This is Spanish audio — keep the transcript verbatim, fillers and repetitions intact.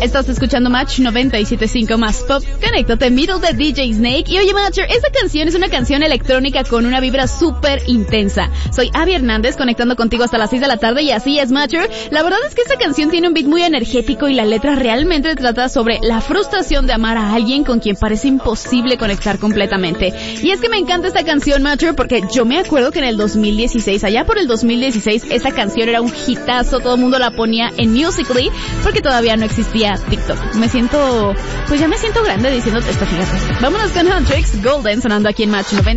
Estás escuchando Match noventa y siete punto cinco más pop. Conéctate, Middle de D J Snake. Y oye, Matcher, esta canción es una canción electrónica con una vibra súper intensa. Soy Abby Hernández, conectando contigo hasta las seis de la tarde, y así es, Matcher. La verdad es que esta canción tiene un beat muy energético y la letra realmente trata sobre la frustración de amar a alguien con quien parece imposible conectar completamente. Y es que me encanta esta canción, Matcher, porque yo me acuerdo que en el dos mil dieciséis, allá por el dos mil dieciséis, esta canción era un hitazo, todo el mundo la ponía en Musical.ly, porque todavía no existía TikTok. Me siento, pues ya me siento grande diciéndote esto, fíjate. Vámonos con Huntrix, Golden, sonando aquí en Match noventa.